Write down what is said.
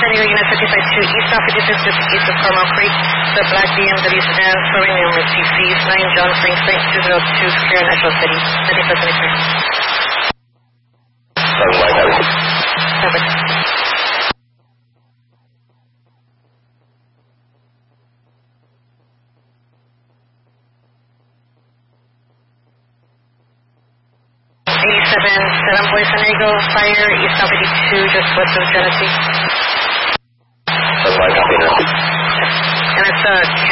San Diego Unit 55 to east off 56 just east of Carmel Creek. The black BMW sedan, showing number CC 9 John Frank St. 202 secure in Asheville City. 9573. Perfect. Seven Boy San Diego, fire, east off 52, just west of Genesee. And it's